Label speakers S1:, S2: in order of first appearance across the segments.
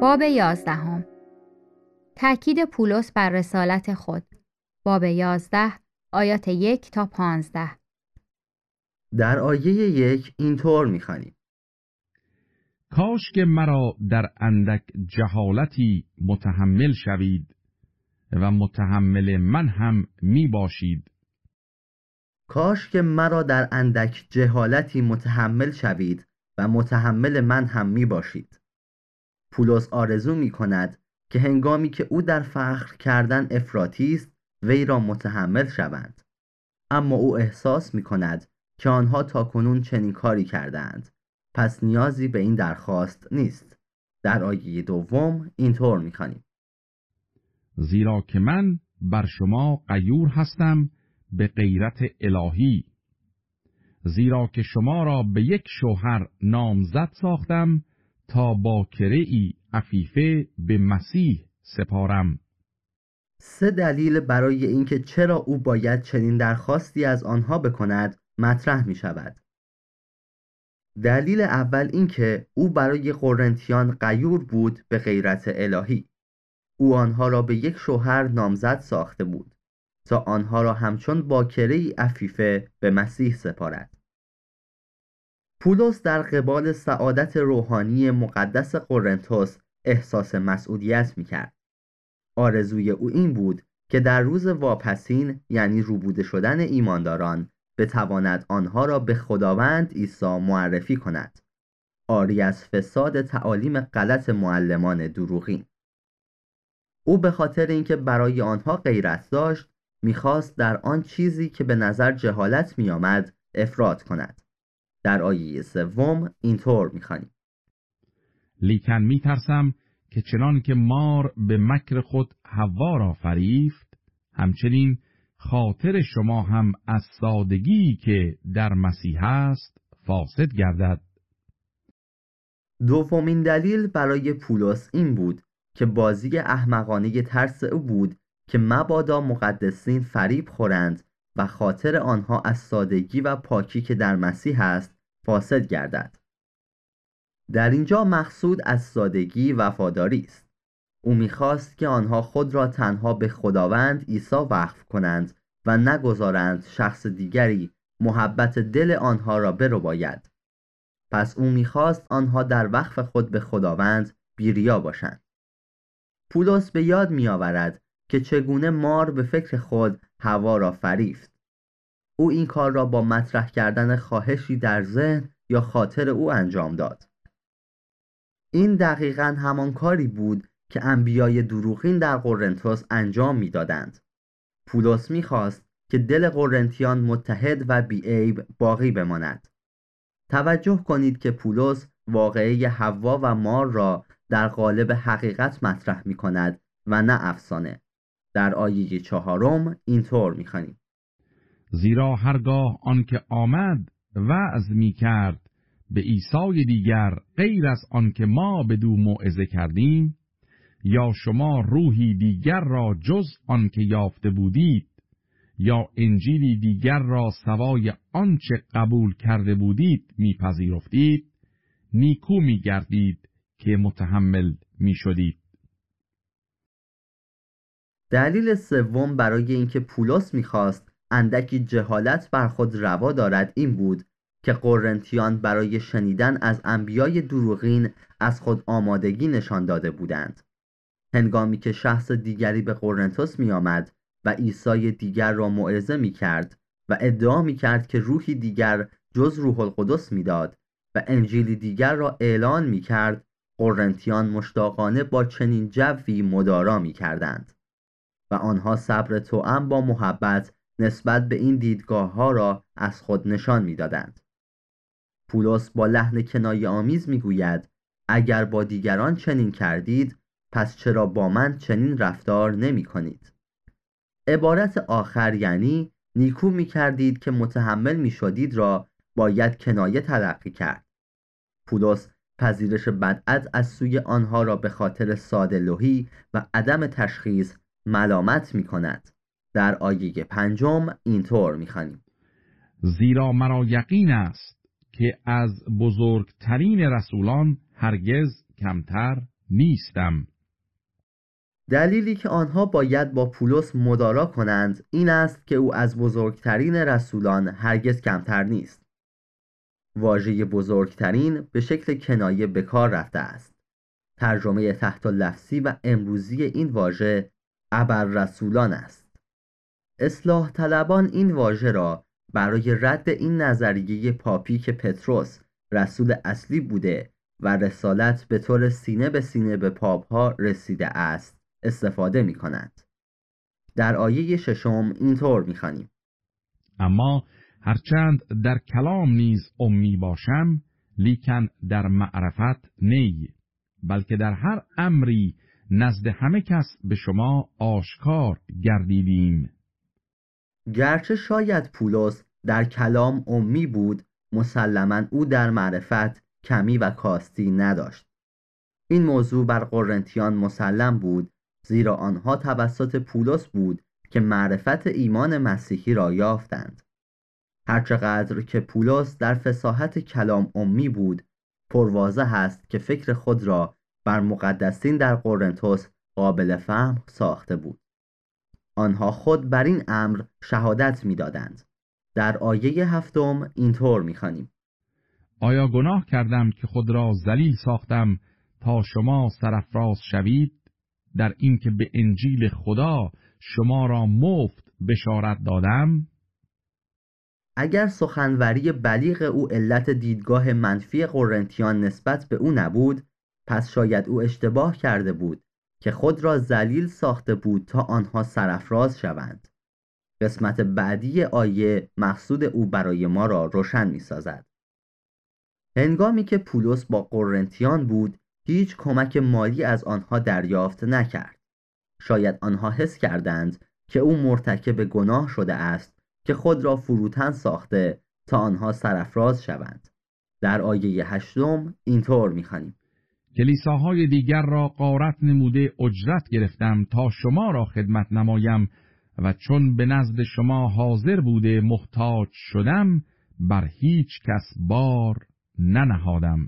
S1: باب 11. تأکید پولس بر رسالت خود. باب 11 آیات 1 تا 15.
S2: در آیه 1 اینطور می‌خوانیم:
S3: کاش که مرا در اندک جهالتی متحمل شوید و متحمل من هم می باشید.
S2: کاش که مرا در اندک جهالتی متحمل شوید و متحمل من هم می باشید. پولس آرزو می کند که هنگامی که او در فخر کردن افراطی است وی را متحمل شوند، اما او احساس می کند که آنها تاکنون چنین کاری کردند، پس نیازی به این درخواست نیست. در آیه 2 اینطور می خوانیم:
S3: زیرا که من بر شما غیور هستم به غیرت الهی، زیرا که شما را به یک شوهر نامزد ساختم تا باکره‌ای عفیفه به مسیح سپارم.
S2: 3 دلیل برای اینکه چرا او باید چنین درخواستی از آنها بکند مطرح می شود. دلیل اول این که او برای قرنتیان غیور بود به غیرت الهی. او آنها را به یک شوهر نامزد ساخته بود تا آنها را همچون باکره‌ای عفیفه به مسیح سپارد. پولس در قبال سعادت روحانی مقدس قرنتس احساس مسئولیت می‌کرد. آرزوی او این بود که در روز واپسین، یعنی روبوده شدن ایمانداران، بتواند آنها را به خداوند عیسی معرفی کند، عاری از فساد تعالیم غلط معلمان دروغین. او به خاطر اینکه برای آنها غیرت داشت، می‌خواست در آن چیزی که به نظر جهالت می‌آمد افراط کند. در آیه 3 اینطور می‌خوانیم:
S3: لیکن می ترسم که چنان که مار به مکر خود حوا را فریفت، همچنین خاطر شما هم از سادگی که در مسیح است فاسد گردد.
S2: دومین دلیل برای پولس این بود که بازی احمقانه ترس او بود که مبادا مقدسین فریب خورند و خاطر آنها از سادگی و پاکی که در مسیح است فاسد گردد. در اینجا مقصود از سادگی وفاداری است. او می‌خواست که آنها خود را تنها به خداوند عیسی وقف کنند و نگذارند شخص دیگری محبت دل آنها را برباید. پس او می‌خواست آنها در وقف خود به خداوند بی‌ریا باشند. پولس به یاد می‌آورد که چگونه مار به فکر خود حوا را فریفت. او این کار را با مطرح کردن خواهشی در ذهن یا خاطر او انجام داد. این دقیقاً همان کاری بود که انبیای دروغین در قرنتس انجام می‌دادند. پولس می‌خواست که دل قرنتیان متحد و بی‌عیب باقی بماند. توجه کنید که پولس واقعه حوا و مار را در قالب حقیقت مطرح می‌کند و نه افسانه. در آیه 4 اینطور می‌خوانیم:
S3: زیرا هرگاه آنکه آمد وعظ می کرد به عیسی دیگر غیر از آنکه ما بدو موعظه کردیم، یا شما روحی دیگر را جز آنکه یافته بودید، یا انجیلی دیگر را سوای آنچه قبول کرده بودید میپذیرفتید، نیکو میگردید که متحمل میشدید.
S2: دلیل سوم برای اینکه پولس می‌خواست اندکی جهالت بر خود روا دارد این بود که قرنتیان برای شنیدن از انبیای دروغین از خود آمادگی نشان داده بودند. هنگامی که شخص دیگری به قرنتس می آمد و عیسی دیگر را موعظه می کرد و ادعا می کرد که روحی دیگر جز روح القدس می داد و انجیلی دیگر را اعلان می کرد، قرنتیان مشتاقانه با چنین جوی مدارا می کردند و آنها صبر توأم با محبت نسبت به این دیدگاه ها را از خود نشان می دادند. پولس با لحن کنایه آمیز می گوید: اگر با دیگران چنین کردید، پس چرا با من چنین رفتار نمی کنید؟ عبارت آخر یعنی نیکو می کردید که متحمل می شدید را باید کنایه تلقی کرد. پولس پذیرش بدعت از سوی آنها را به خاطر ساده‌لوحی و عدم تشخیص ملامت می کند. در آیه 5 اینطور می خوانیم:
S3: زیرا مرا یقین است که از بزرگترین رسولان هرگز کمتر نیستم.
S2: دلیلی که آنها باید با پولس مدارا کنند این است که او از بزرگترین رسولان هرگز کمتر نیست. واژه بزرگترین به شکل کنایه به کار رفته است. ترجمه تحت لفظی و امروزی این واژه ابررسولان است. اصلاح طلبان این واژه را برای رد این نظریه پاپی که پتروس رسول اصلی بوده و رسالت به طور سینه به سینه به پاپ‌ها رسیده است استفاده می کنند. در آیه 6 اینطور می خوانیم:
S3: اما هرچند در کلام نیز امی باشم، لیکن در معرفت نی، بلکه در هر امری نزد همه کس به شما آشکار گردیدیم.
S2: گرچه شاید پولس در کلام امی بود، مسلماً او در معرفت کمی و کاستی نداشت. این موضوع بر قرنتیان مسلم بود، زیرا آنها توسط پولس بود که معرفت ایمان مسیحی را یافتند. هرچقدر که پولس در فصاحت کلام امی بود، پرواضح است که فکر خود را بر مقدسین در قرنتس قابل فهم ساخته بود. آنها خود بر این امر شهادت می‌دادند. در آیه 7 اینطور می‌خوانیم:
S3: آیا گناه کردم که خود را ذلیل ساختم تا شما سرافراز شوید، در این که به انجیل خدا شما را مفت بشارت دادم؟
S2: اگر سخنوری بلیغ او علت دیدگاه منفی قرنتیان نسبت به او نبود، پس شاید او اشتباه کرده بود که خود را ذلیل ساخته بود تا آنها سرافراز شوند. قسمت بعدی آیه مقصود او برای ما را روشن می سازد. هنگامی که پولس با قرنتیان بود، هیچ کمک مالی از آنها دریافت نکرد. شاید آنها حس کردند که او مرتکب گناه شده است که خود را فروتن ساخته تا آنها سرافراز شوند. در آیه 8 اینطور می‌خوانیم:
S3: کلیساهای دیگر را غارت نموده اجرت گرفتم تا شما را خدمت نمایم و چون به نزد شما حاضر بوده محتاج شدم، بر هیچ کس بار ننهادم.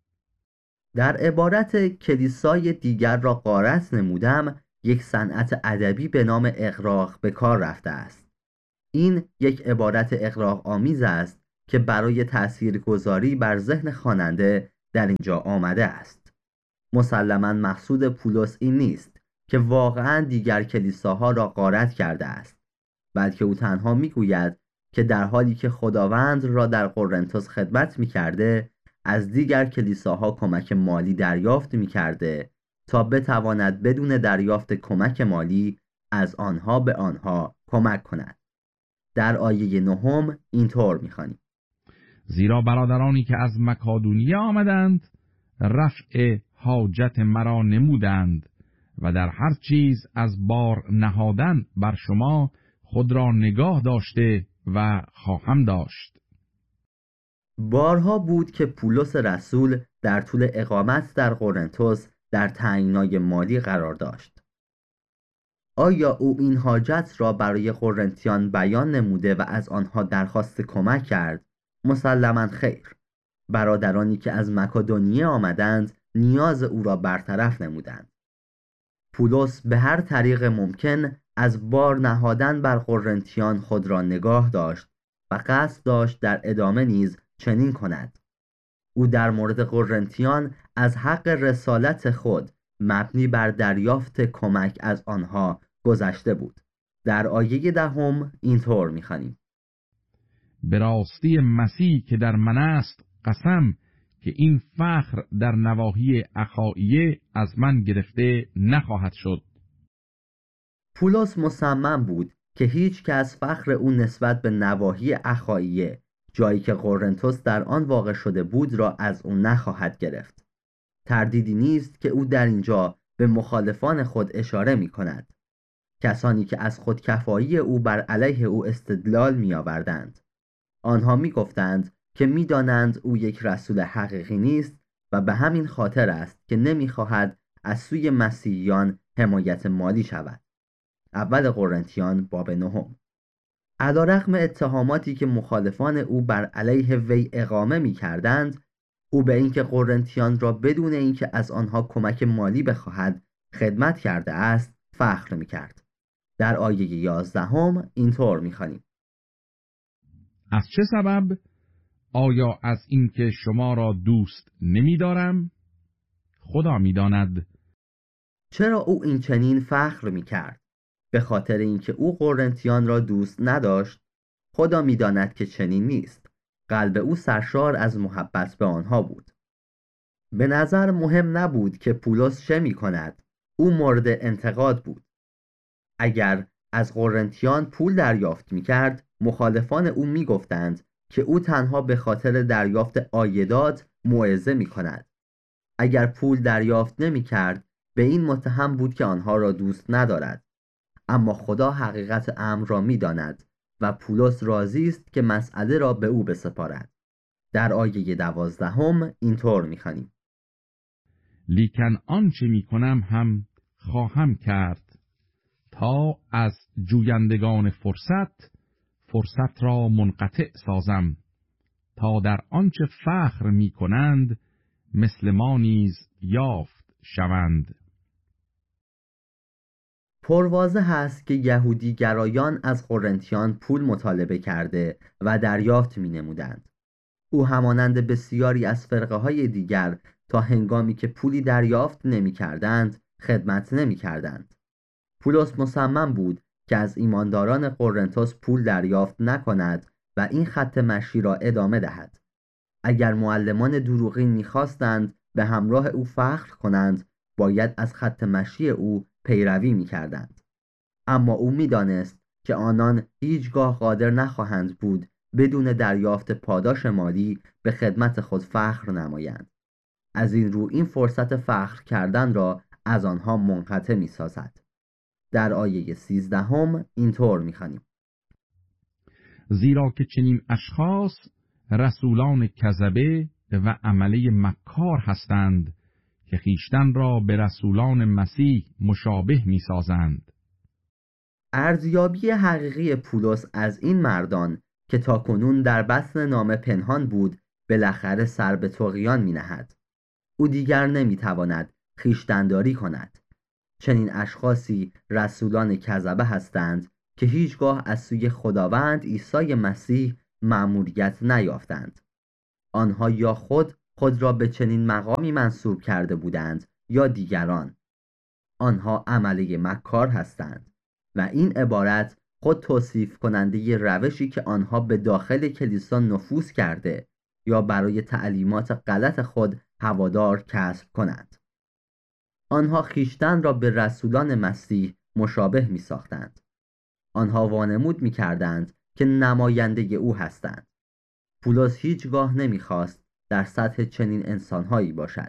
S2: در عبارت کلیسای دیگر را غارت نمودم، یک صنعت ادبی به نام اغراق به کار رفته است. این یک عبارت اغراق آمیز است که برای تأثیرگذاری بر ذهن خواننده در اینجا آمده است. مسلماً مقصود پولس این نیست که واقعاً دیگر کلیساها را غارت کرده است، بلکه او تنها میگوید که در حالی که خداوند را در قرنتس خدمت میکرده، از دیگر کلیساها کمک مالی دریافت میکرده تا بتواند بدون دریافت کمک مالی از آنها به آنها کمک کند. در آیه 9 اینطور میخوانیم:
S3: زیرا برادرانی که از مکادونیه آمدند رفع حاجت مرا نمودند و در هر چیز از بار نهادن بر شما خود را نگاه داشته و خواهم داشت.
S2: بارها بود که پولس رسول در طول اقامت در قرنتس در تنگنای مالی قرار داشت. آیا او این حاجت را برای قرنتیان بیان نموده و از آنها درخواست کمک کرد؟ مسلماً خیر. برادرانی که از مکدونیه آمدند نیاز او را برطرف نمودند. پولس به هر طریق ممکن از بار نهادن بر قرنتیان خود را نگاه داشت و قصد داشت در ادامه نیز چنین کند. او در مورد قرنتیان از حق رسالت خود مبنی بر دریافت کمک از آنها گذشته بود. در آیه 10 اینطور می‌خوانیم:
S3: به راستی مسیح که در من است قسم که این فخر در نواحی اخائیه از من گرفته نخواهد شد.
S2: پولس مصمم بود که هیچ کس فخر او نسبت به نواحی اخائیه، جایی که قرنتس در آن واقع شده بود، را از او نخواهد گرفت. تردیدی نیست که او در اینجا به مخالفان خود اشاره می کند. کسانی که از خودکفایی او بر علیه او استدلال می آوردند. آنها می گفتند که می دانند او یک رسول حقیقی نیست و به همین خاطر است که نمی خواهد از سوی مسیحیان حمایت مالی شود. اول قرنتیان باب 9. علیرغم اتهاماتی که مخالفان او بر علیه وی اقامه می کردند، او به اینکه قرنتیان را بدون اینکه از آنها کمک مالی بخواهد خدمت کرده است فخر می‌کرد. در آیه 11 اینطور می‌خوانیم:
S3: از چه سبب؟ آیا از اینکه شما را دوست نمی‌دارم؟ خدا می‌داند.
S2: چرا او این چنین فخر می‌کرد؟ به خاطر اینکه او قرنتیان را دوست نداشت؟ خدا می‌داند که چنین نیست. قلب او سرشار از محبت به آنها بود. به نظر مهم نبود که پولس چه می‌کند. او مورد انتقاد بود. اگر از قرنتیان پول دریافت می‌کرد، مخالفان او می‌گفتند که او تنها به خاطر دریافت عایدات موعظه می‌کند. اگر پول دریافت نمی‌کرد، به این متهم بود که آنها را دوست ندارد. اما خدا حقیقت امر را می‌داند و پولس راضی است که مسئله را به او بسپارد. در آیه 12 اینطور می‌خوانیم:
S3: لیکن آنچه می‌کنم هم خواهم کرد تا از جویندگان فرصت را منقطع سازم، تا در آنچه فخر می‌کنند مثل ما نیز یافت شوند.
S2: پرواضح است که یهودی گرایان از قرنتیان پول مطالبه کرده و دریافت می‌نمودند. او همانند بسیاری از فرقه‌های دیگر تا هنگامی که پولی دریافت نمی‌کردند خدمت نمی‌کردند. پولس مصمم بود که از ایمانداران قرنتس پول دریافت نکند و این خط مشی را ادامه دهد. اگر معلمان دروغین می‌خواستند به همراه او فخر کنند، باید از خط مشی او پیروی می‌کردند. اما او می‌دانست که آنان هیچگاه قادر نخواهند بود بدون دریافت پاداش مالی به خدمت خود فخر نمایند. از این رو این فرصت فخر کردن را از آنها منقطع می‌سازد. در آیه 13 اینطور می‌خوانیم:
S3: زیرا که چنین اشخاص رسولان کذبه و عمله مکار هستند که خیشتن را به رسولان مسیح مشابه می‌سازند.
S2: ارزیابی حقیقی پولس از این مردان که تاکنون در بطن نامه پنهان بود بالاخره سر به طغیان می‌نهد. او دیگر نمی‌تواند خویشتن‌داری کند. چنین اشخاصی رسولان کذبه هستند که هیچگاه از سوی خداوند عیسی مسیح مأموریت نیافتند. آنها یا خود را به چنین مقامی منصوب کرده بودند یا دیگران. آنها عمله مکار هستند و این عبارت خود توصیف کننده روشی که آنها به داخل کلیسا نفوذ کرده یا برای تعلیمات غلط خود هوادار کسب کنند. آنها خیشتن را به رسولان مسیح مشابه می ساختند. آنها وانمود می کردند که نماینده او هستند. پولس هیچگاه نمی خواست در سطح چنین انسانهایی باشد.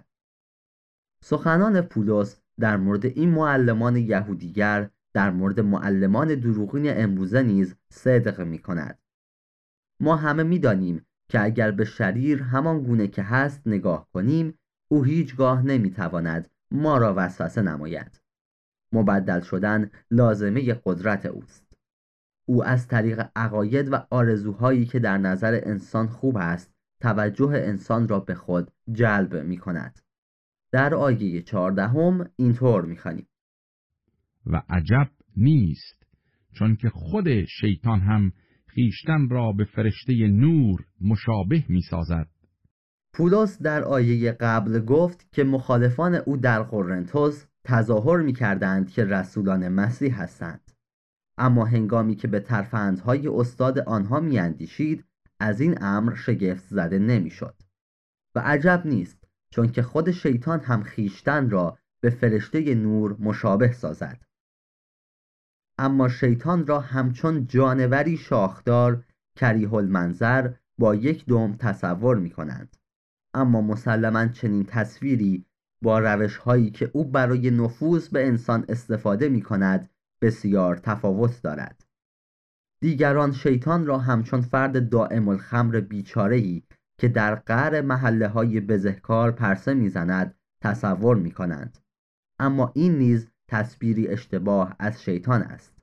S2: سخنان پولس در مورد این معلمان یهودیگر در مورد معلمان دروغین امروزه نیز صدق می کند. ما همه می دانیم که اگر به شریر همان گونه که هست نگاه کنیم، او هیچگاه نمی تواند ما را وسوسه نماید. مبدل شدن لازمه قدرت اوست. او از طریق عقاید و آرزوهایی که در نظر انسان خوب است توجه انسان را به خود جلب می کند. در آیه 14 اینطور می خوانیم:
S3: و عجب نیست، چون که خود شیطان هم خیشتن را به فرشته نور مشابه می سازد.
S2: پولس در آیه قبل گفت که مخالفان او در قرنتس تظاهر می کردند که رسولان مسیح هستند. اما هنگامی که به ترفندهای استاد آنها می اندیشید، از این امر شگفت زده نمی شد. و عجب نیست، چون که خود شیطان هم خیشتن را به فرشته نور مشابه سازد. اما شیطان را همچون جانوری شاخدار کریه المنظر با یک دم تصور می کنند. اما مسلماً چنین تصویری با روش‌هایی که او برای نفوذ به انسان استفاده می کند بسیار تفاوت دارد. دیگران شیطان را همچون فرد دائم الخمر بیچاره‌ای که در قعر محله‌های بزهکار پرسه می‌زند تصور می‌کنند. اما این نیز تصویری اشتباه از شیطان است.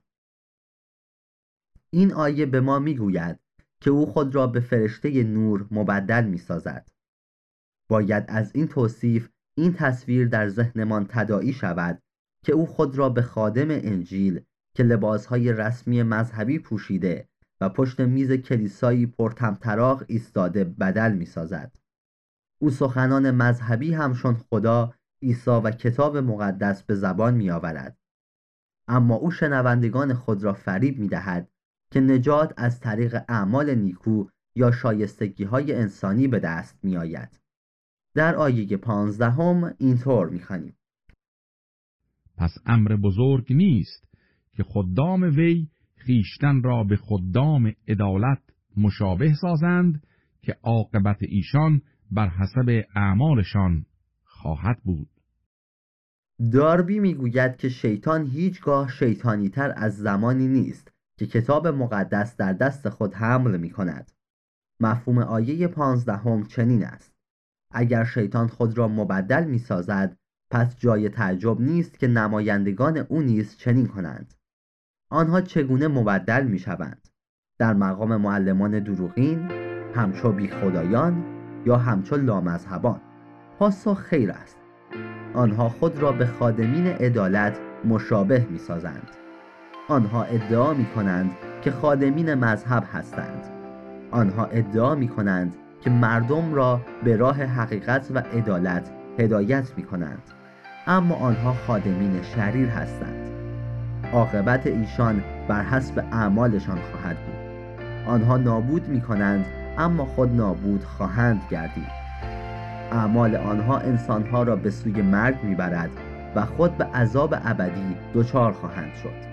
S2: این آیه به ما می‌گوید که او خود را به فرشته نور مبدل می‌سازد. باید از این توصیف این تصویر در ذهنمان تداعی شود که او خود را به خادم انجیل که لباسهای رسمی مذهبی پوشیده و پشت میز کلیسایی پرطمطراق ایستاده بدل می‌سازد. او سخنان مذهبی همچون خدا، عیسی و کتاب مقدس به زبان می‌آورد، اما او شنوندگان خود را فریب می‌دهد که نجات از طریق اعمال نیکو یا شایستگی‌های انسانی به دست می‌آید. در آیه 15 اینطور می‌خوانیم:
S3: پس امر بزرگ نیست که خدام وی خیشتن را به خدام عدالت مشابه سازند که عاقبت ایشان بر حسب اعمالشان خواهد بود.
S2: داربی میگوید که شیطان هیچگاه شیطانی‌تر از زمانی نیست که کتاب مقدس در دست خود حمل می‌کند. مفهوم آیه 15 چنین است: اگر شیطان خود را مبدل می‌سازد، پس جای تعجب نیست که نمایندگان او نیز چنین کنند. آنها چگونه مبدل می‌شوند؟ در مقام معلمان دروغین، همچو بیخدایان یا همچو لامذهبان؟ پاسخ خیر است. آنها خود را به خادمین عدالت مشابه می‌سازند. آنها ادعا می‌کنند که خادمین مذهب هستند. آنها ادعا می‌کنند که مردم را به راه حقیقت و عدالت هدایت می‌کنند، اما آنها خادمین شریر هستند. عاقبت ایشان بر حسب اعمالشان خواهد بود. آنها نابود می‌کنند، اما خود نابود خواهند گردید. اعمال آنها انسانها را به سوی مرگ می‌برد و خود به عذاب ابدی دچار خواهند شد.